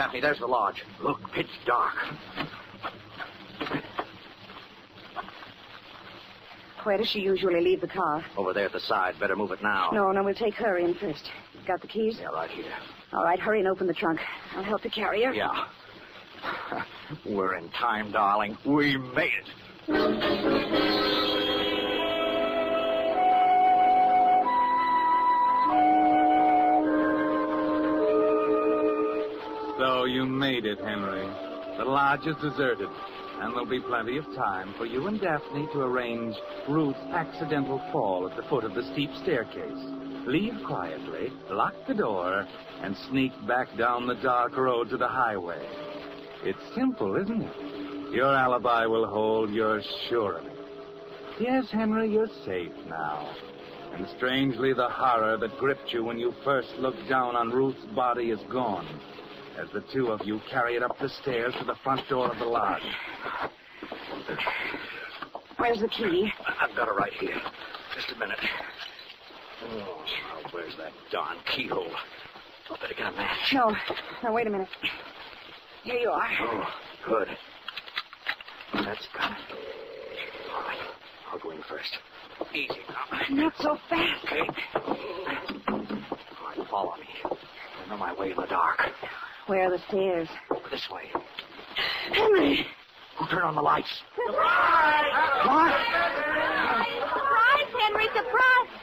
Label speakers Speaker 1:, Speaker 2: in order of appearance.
Speaker 1: Daphne, there's the lodge. Look, pitch dark.
Speaker 2: Where does she usually leave the car?
Speaker 1: Over there at the side. Better move it now.
Speaker 2: No, we'll take her in first. Got the keys?
Speaker 1: Yeah, right here.
Speaker 2: All right, hurry and open the trunk. I'll help you carry her.
Speaker 1: Yeah. We're in time, darling. We made it.
Speaker 3: So you made it, Henry. The lodge is deserted, and there'll be plenty of time for you and Daphne to arrange Ruth's accidental fall at the foot of the steep staircase. Leave quietly, lock the door, and sneak back down the dark road to the highway. It's simple, isn't it? Your alibi will hold, you're sure of it. Yes, Henry, you're safe now. And strangely, the horror that gripped you when you first looked down on Ruth's body is gone, as the two of you carry it up the stairs to the front door of the lodge.
Speaker 2: Where's the key?
Speaker 1: I've got it right here. Just a minute. Oh, where's that darn keyhole? I better get a match.
Speaker 2: No, wait a minute. Here you are.
Speaker 1: Oh, good. That's got it. All right, I'll go in first. Easy now.
Speaker 2: Not so fast.
Speaker 1: Okay. All right, follow me. I know my way in the dark.
Speaker 2: Where are the stairs?
Speaker 1: This way.
Speaker 2: Henry!
Speaker 1: Who turn on the lights?
Speaker 4: Surprise!
Speaker 1: What?
Speaker 4: Surprise, Henry, surprise!